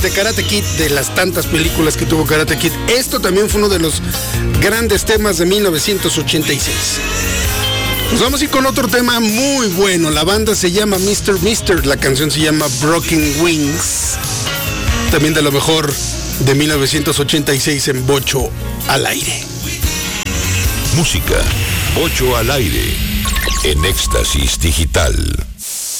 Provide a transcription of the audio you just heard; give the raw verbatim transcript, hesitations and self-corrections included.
de Karate Kid, de las tantas películas que tuvo Karate Kid. Esto también fue uno de los grandes temas de mil novecientos ochenta y seis. Nos vamos a ir con otro tema muy bueno. La banda se llama mister mister, la canción se llama Broken Wings. También de lo mejor de mil novecientos ochenta y seis en Bocho al Aire. Música, Bocho al Aire, en Éxtasis Digital.